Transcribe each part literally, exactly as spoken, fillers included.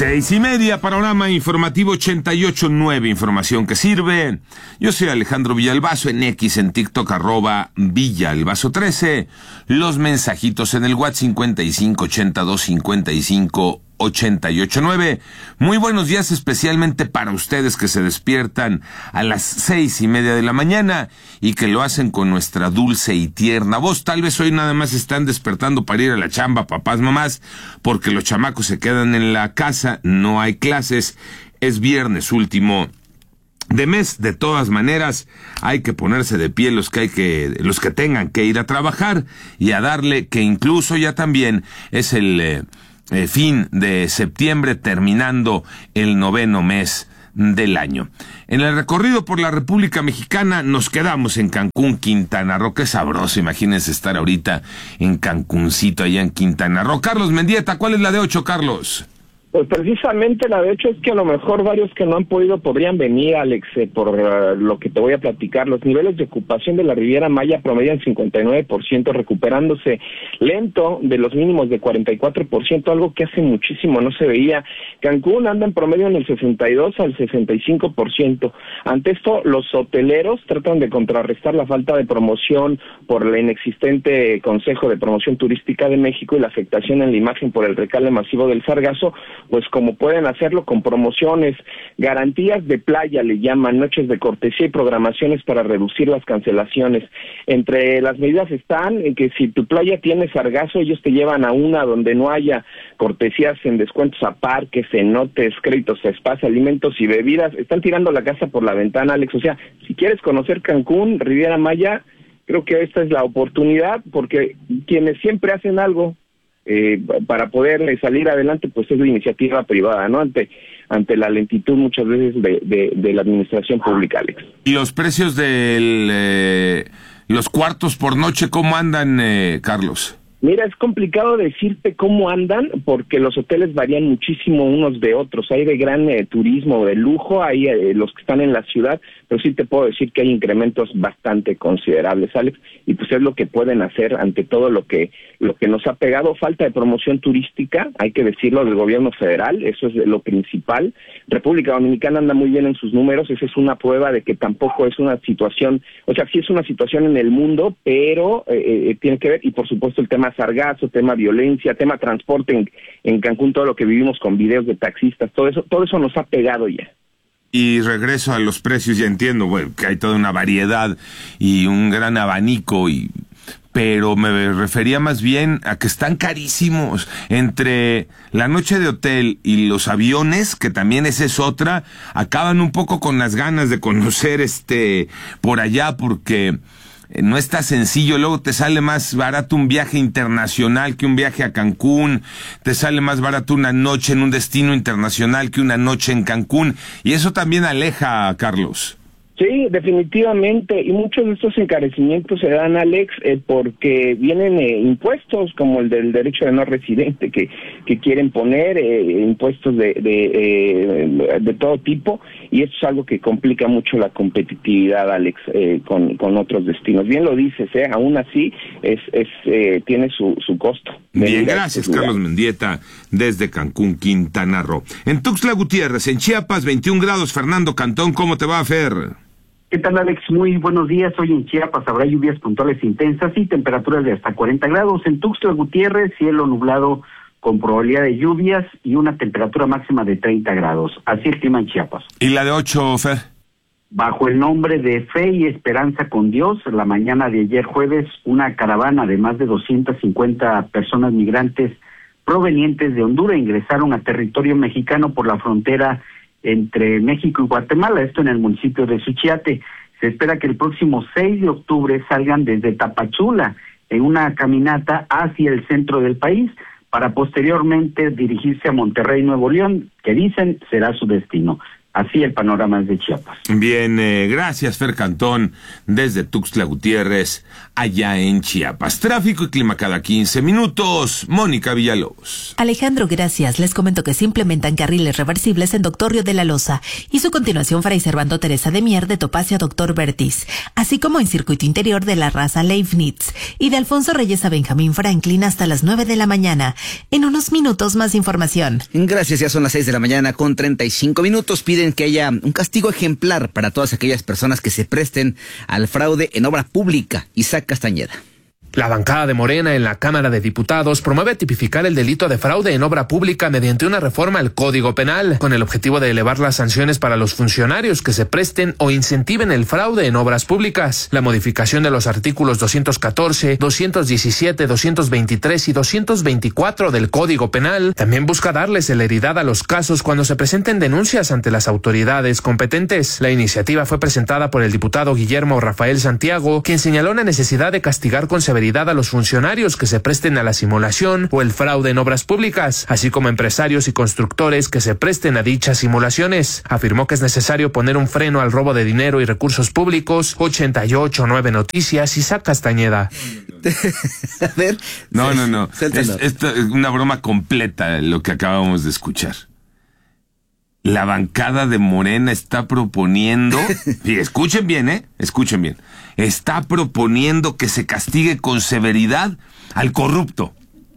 Seis y media, panorama informativo ochenta y ocho punto nueve, información que sirve. Yo soy Alejandro Villalbazo, en X, en TikTok, arroba Villalbazo trece. Los mensajitos en el WhatsApp cincuenta y cinco ochenta y dos cincuenta y cinco ochenta y ocho nueve. Muy buenos días especialmente para ustedes que se despiertan a las seis y media de la mañana y que lo hacen con nuestra dulce y tierna voz. Tal vez hoy nada más están despertando para ir a la chamba, papás, mamás, porque los chamacos se quedan en la casa, no hay clases, es viernes último de mes. De todas maneras, hay que ponerse de pie los que hay que, los que tengan que ir a trabajar y a darle, que incluso ya también es el eh, Eh, fin de septiembre, terminando el noveno mes del año. En el recorrido por la República Mexicana nos quedamos en Cancún, Quintana Roo. Qué sabroso, imagínense estar ahorita en Cancuncito, allá en Quintana Roo. Carlos Mendieta, ¿cuál es la de ocho, Carlos? Pues precisamente la de hecho es que a lo mejor varios que no han podido podrían venir, Alex, eh, por uh, lo que te voy a platicar. Los niveles de ocupación de la Riviera Maya promedian cincuenta y nueve por ciento, recuperándose lento de los mínimos de cuarenta y cuatro por ciento, algo que hace muchísimo no se veía. Cancún anda en promedio en el sesenta y dos al sesenta y cinco por ciento. Ante esto, los hoteleros tratan de contrarrestar la falta de promoción por el inexistente Consejo de Promoción Turística de México y la afectación en la imagen por el recale masivo del sargazo, pues como pueden hacerlo con promociones, garantías de playa le llaman, noches de cortesía y programaciones para reducir las cancelaciones. Entre las medidas están en que si tu playa tiene sargazo, ellos te llevan a una donde no haya cortesías en descuentos a parques, cenotes, créditos a spas, alimentos y bebidas. Están tirando la casa por la ventana, Alex. O sea, si quieres conocer Cancún, Riviera Maya, creo que esta es la oportunidad, porque quienes siempre hacen algo Eh, para poder salir adelante, pues es la iniciativa privada, ¿no? Ante ante la lentitud muchas veces de, de, de la administración pública, Alex. ¿Y los precios de eh, los cuartos por noche cómo andan, eh, Carlos? Mira, es complicado decirte cómo andan porque los hoteles varían muchísimo unos de otros. Hay de gran eh, turismo, de lujo, hay eh, los que están en la ciudad, pero sí te puedo decir que hay incrementos bastante considerables, Alex, y pues es lo que pueden hacer ante todo lo que lo que nos ha pegado. Falta de promoción turística, hay que decirlo, del gobierno federal, eso es lo principal. República Dominicana anda muy bien en sus números, esa es una prueba de que tampoco es una situación, o sea, sí es una situación en el mundo, pero eh, eh, tiene que ver, y por supuesto el tema sargazo, tema violencia, tema transporte en, en Cancún, todo lo que vivimos con videos de taxistas, todo eso, todo eso nos ha pegado ya. Y regreso a los precios, ya entiendo, bueno, que hay toda una variedad y un gran abanico, y pero me refería más bien a que están carísimos. Entre la noche de hotel y los aviones, que también esa es otra, acaban un poco con las ganas de conocer este por allá, porque no está sencillo. Luego te sale más barato un viaje internacional que un viaje a Cancún, te sale más barato una noche en un destino internacional que una noche en Cancún, y eso también aleja, Carlos. Sí, definitivamente, y muchos de estos encarecimientos se dan, Alex, eh, porque vienen eh, impuestos como el del derecho de no residente que que quieren poner, eh, impuestos de de, eh, de todo tipo, y eso es algo que complica mucho la competitividad, Alex, eh, con con otros destinos. Bien lo dices, eh, aún así es es eh, tiene su su costo. Bien, gracias, Carlos Mendieta, desde Cancún, Quintana Roo. En Tuxtla Gutiérrez, en Chiapas, veintiún grados. Fernando Cantón, ¿cómo te va, Fer? ¿Qué tal, Alex? Muy buenos días. Hoy en Chiapas habrá lluvias puntuales intensas y temperaturas de hasta cuarenta grados. En Tuxtla Gutiérrez, cielo nublado con probabilidad de lluvias y una temperatura máxima de treinta grados. Así el clima en Chiapas. ¿Y la de ocho, Fer? Bajo el nombre de Fe y Esperanza con Dios, la mañana de ayer jueves, una caravana de más de doscientas cincuenta personas migrantes provenientes de Honduras ingresaron a territorio mexicano por la frontera entre México y Guatemala, esto en el municipio de Suchiate. Se espera que el próximo seis de octubre salgan desde Tapachula en una caminata hacia el centro del país para posteriormente dirigirse a Monterrey, Nuevo León, que dicen será su destino. Así el panorama es de Chiapas. Bien, eh, gracias Fer Cantón, desde Tuxtla Gutiérrez, allá en Chiapas. Tráfico y clima cada quince minutos. Mónica Villalobos. Alejandro, gracias. Les comento que se implementan carriles reversibles en Doctor Río de la Loza y su continuación Fray Servando Teresa de Mier de Topacio a Doctor Bertis, así como en circuito interior de la raza Leibniz y de Alfonso Reyes a Benjamín Franklin hasta las nueve de la mañana. En unos minutos más información. Gracias, ya son las seis de la mañana con treinta y cinco minutos. Piden que haya un castigo ejemplar para todas aquellas personas que se presten al fraude en obra pública. Isaac Castañeda. La bancada de Morena en la Cámara de Diputados promueve tipificar el delito de fraude en obra pública mediante una reforma al Código Penal, con el objetivo de elevar las sanciones para los funcionarios que se presten o incentiven el fraude en obras públicas. La modificación de los artículos doscientos catorce, doscientos diecisiete, doscientos veintitrés y doscientos veinticuatro del Código Penal también busca darle celeridad a los casos cuando se presenten denuncias ante las autoridades competentes. La iniciativa fue presentada por el diputado Guillermo Rafael Santiago, quien señaló la necesidad de castigar con severidad a los funcionarios que se presten a la simulación o el fraude en obras públicas, así como empresarios y constructores que se presten a dichas simulaciones. Afirmó que es necesario poner un freno al robo de dinero y recursos públicos. ochenta y ocho punto nueve Noticias, Isaac Castañeda. A ver. No, no, no. Es, esto es una broma completa lo que acabamos de escuchar. La bancada de Morena está proponiendo, y escuchen bien, ¿eh? Escuchen bien. Está proponiendo que se castigue con severidad al corrupto.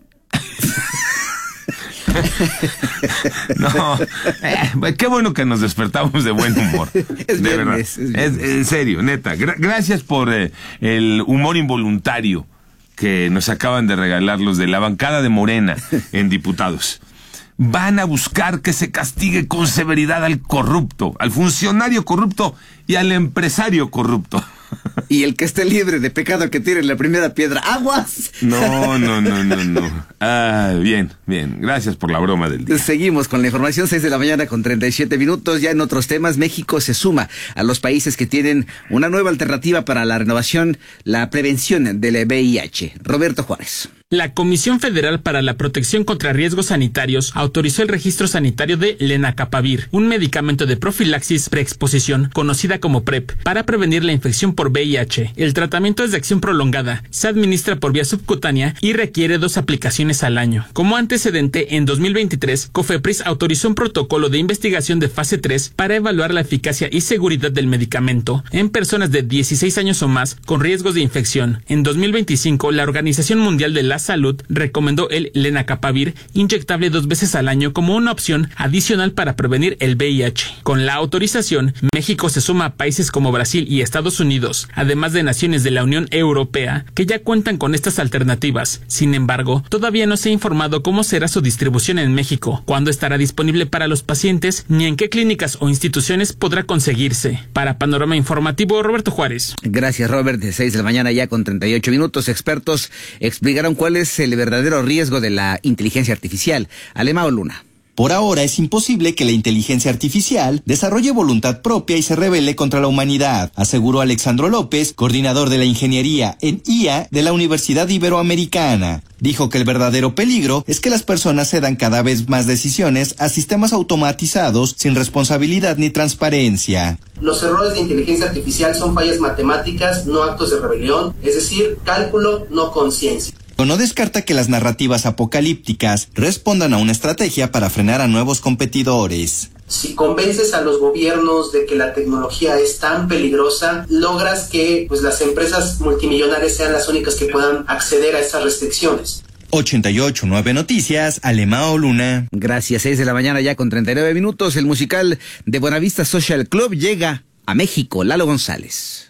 No, eh, qué bueno que nos despertamos de buen humor. Es de viernes, verdad. es Es, viernes. en serio, neta. Gra- gracias por eh, el humor involuntario que nos acaban de regalar los de la bancada de Morena en diputados. Van a buscar que se castigue con severidad al corrupto, al funcionario corrupto y al empresario corrupto. Y el que esté libre de pecado que tire la primera piedra. ¡Aguas! No, no, no, no, no. Ah, bien, bien. Gracias por la broma del día. Seguimos con la información, seis de la mañana con treinta y siete minutos. Ya en otros temas, México se suma a los países que tienen una nueva alternativa para la renovación, la prevención del V I H. Roberto Juárez. La Comisión Federal para la Protección contra Riesgos Sanitarios autorizó el registro sanitario de lenacapavir, un medicamento de profilaxis preexposición, conocida como PrEP, para prevenir la infección por V I H. El tratamiento es de acción prolongada, se administra por vía subcutánea y requiere dos aplicaciones al año. Como antecedente, en dos mil veintitrés, COFEPRIS autorizó un protocolo de investigación de fase tres para evaluar la eficacia y seguridad del medicamento en personas de dieciséis años o más con riesgos de infección. En dos mil veinticinco, la Organización Mundial de la Salud recomendó el lenacapavir inyectable dos veces al año como una opción adicional para prevenir el V I H. Con la autorización, México se suma a países como Brasil y Estados Unidos, además de naciones de la Unión Europea, que ya cuentan con estas alternativas. Sin embargo, todavía no se ha informado cómo será su distribución en México, cuándo estará disponible para los pacientes, ni en qué clínicas o instituciones podrá conseguirse. Para Panorama Informativo, Roberto Juárez. Gracias, Robert. De seis de la mañana ya con treinta y ocho minutos. Expertos explicaron cuál es el verdadero riesgo de la inteligencia artificial. Alemao Luna. Por ahora es imposible que la inteligencia artificial desarrolle voluntad propia y se rebele contra la humanidad, aseguró Alexandro López, coordinador de la ingeniería en I A de la Universidad Iberoamericana. Dijo que el verdadero peligro es que las personas cedan cada vez más decisiones a sistemas automatizados sin responsabilidad ni transparencia. Los errores de inteligencia artificial son fallas matemáticas, no actos de rebelión, es decir, cálculo, no conciencia. No descarta que las narrativas apocalípticas respondan a una estrategia para frenar a nuevos competidores. Si convences a los gobiernos de que la tecnología es tan peligrosa, logras que pues, las empresas multimillonarias sean las únicas que puedan acceder a estas restricciones. ochenta y ocho punto nueve Noticias, Alemao Luna. Gracias, seis de la mañana ya con treinta y nueve minutos. El musical de Buenavista Social Club llega a México. Lalo González.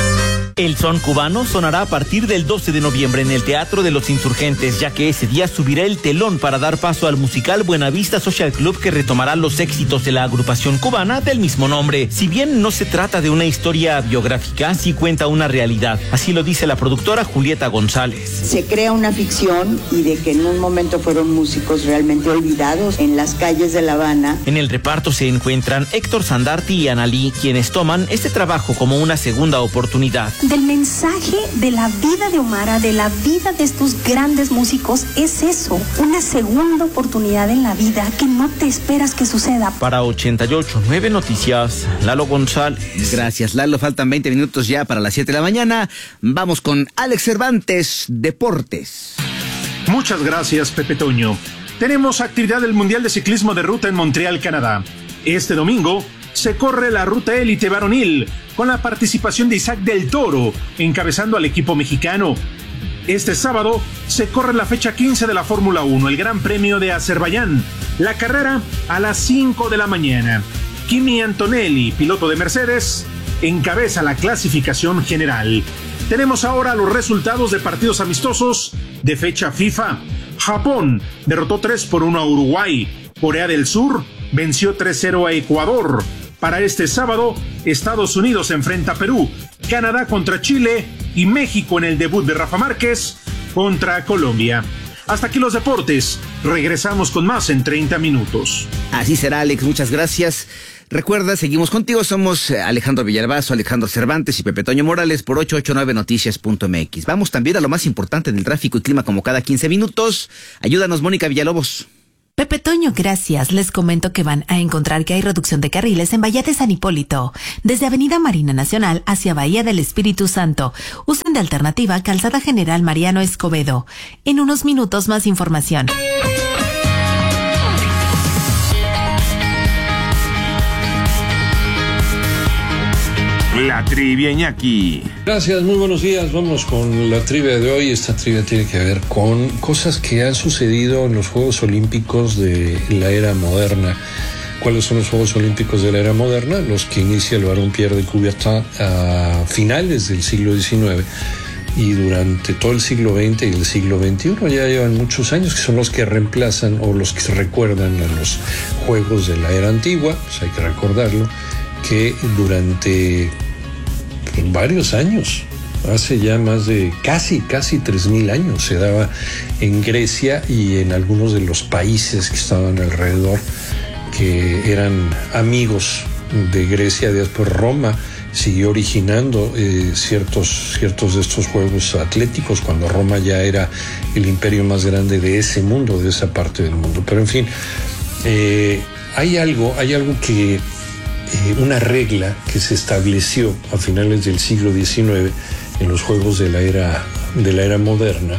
El son cubano sonará a partir del doce de noviembre en el Teatro de los Insurgentes, ya que ese día subirá el telón para dar paso al musical Buenavista Social Club, que retomará los éxitos de la agrupación cubana del mismo nombre. Si bien no se trata de una historia biográfica, sí cuenta una realidad. Así lo dice la productora Julieta González. Se crea una ficción y de que en un momento fueron músicos realmente olvidados en las calles de La Habana. En el reparto se encuentran Héctor Sandarti y Analí, quienes toman este trabajo como una segunda oportunidad. del mensaje de la vida de Omara, de la vida de estos grandes músicos, es eso, una segunda oportunidad en la vida que no te esperas que suceda. Para ochenta y ocho punto nueve Noticias, Lalo González. Gracias, Lalo. Faltan veinte minutos ya para las siete de la mañana. Vamos con Alex Cervantes, Deportes. Muchas gracias, Pepe Toño. Tenemos actividad del Mundial de Ciclismo de Ruta en Montreal, Canadá. Este domingo se corre la Ruta Élite Varonil con la participación de Isaac del Toro, encabezando al equipo mexicano. Este sábado se corre la fecha quince de la Fórmula uno, el Gran Premio de Azerbaiyán. La carrera a las cinco de la mañana. Kimi Antonelli, piloto de Mercedes, encabeza la clasificación general. Tenemos ahora los resultados de partidos amistosos de fecha FIFA. Japón derrotó tres por uno a Uruguay. Corea del Sur venció tres cero a Ecuador. Para este sábado, Estados Unidos enfrenta a Perú, Canadá contra Chile y México en el debut de Rafa Márquez contra Colombia. Hasta aquí los deportes. Regresamos con más en treinta minutos. Así será, Alex. Muchas gracias. Recuerda, seguimos contigo. Somos Alejandro Villalbazo, Alejandro Cervantes y Pepe Toño Morales por ochocientos ochenta y nueve noticias punto m x. Vamos también a lo más importante del tráfico y clima como cada quince minutos. Ayúdanos, Mónica Villalobos. Pepe Toño, gracias. Les comento que van a encontrar que hay reducción de carriles en Bahía de San Hipólito, desde Avenida Marina Nacional hacia Bahía del Espíritu Santo. Usen de alternativa Calzada General Mariano Escobedo. En unos minutos más información. La trivia, Iñaki. Gracias, muy buenos días. Vamos con la trivia de hoy. Esta trivia tiene que ver con cosas que han sucedido en los Juegos Olímpicos de la era moderna. ¿Cuáles son los Juegos Olímpicos de la era moderna? Los que inicia el barón Pierre de Coubertin a finales del siglo diecinueve y durante todo el siglo veinte y el siglo veintiuno. Ya llevan muchos años, que son los que reemplazan o los que se recuerdan a los Juegos de la era antigua. Pues hay que recordarlo, que durante pues, varios años, hace ya más de casi, casi tres mil años, se daba en Grecia y en algunos de los países que estaban alrededor, que eran amigos de Grecia. Después Roma siguió originando eh, ciertos, ciertos de estos juegos atléticos, cuando Roma ya era el imperio más grande de ese mundo, de esa parte del mundo. Pero en fin, eh, hay algo, hay algo que Eh, una regla que se estableció a finales del siglo diecinueve en los juegos de la era, de la era moderna,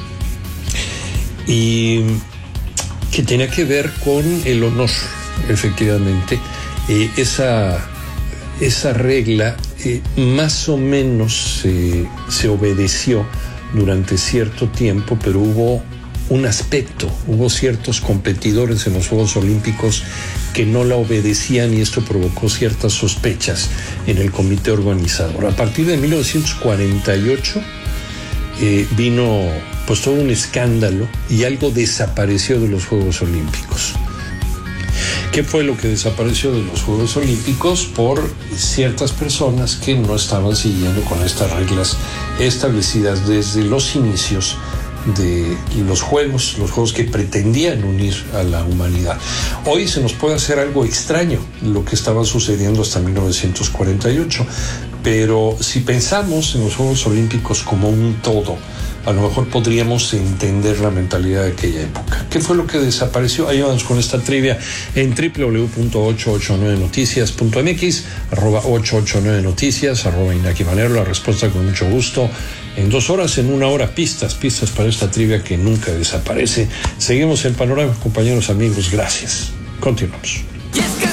y que tenía que ver con el honor, efectivamente. Eh, esa, esa regla eh, más o menos eh, se obedeció durante cierto tiempo, pero hubo un aspecto, hubo ciertos competidores en los Juegos Olímpicos que no la obedecían, y esto provocó ciertas sospechas en el comité organizador. A partir de mil novecientos cuarenta y ocho eh, vino pues todo un escándalo y algo desapareció de los Juegos Olímpicos. ¿Qué fue lo que desapareció de los Juegos Olímpicos? Por ciertas personas que no estaban siguiendo con estas reglas establecidas desde los inicios de los juegos, los juegos que pretendían unir a la humanidad. Hoy se nos puede hacer algo extraño lo que estaba sucediendo hasta mil novecientos cuarenta y ocho, pero si pensamos en los Juegos Olímpicos como un todo, a lo mejor podríamos entender la mentalidad de aquella época. ¿Qué fue lo que desapareció? Ayúdanos con esta trivia en doble u doble u doble u punto ochocientos ochenta y nueve noticias punto m x, arroba ochocientos ochenta y nueve noticias, arroba Iñaki Manero. La respuesta con mucho gusto en dos horas, en una hora. Pistas, pistas para esta trivia que nunca desaparece. Seguimos en Panorama, compañeros, amigos. Gracias. Continuamos.